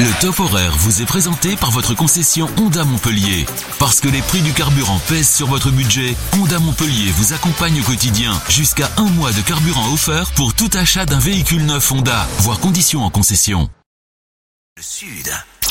Le top horaire vous est présenté par votre concession Honda Montpellier. Parce que les prix du carburant pèsent sur votre budget, Honda Montpellier vous accompagne au quotidien. Jusqu'à 1 mois de carburant offert pour tout achat d'un véhicule neuf Honda. Voir conditions en concession. Le Sud.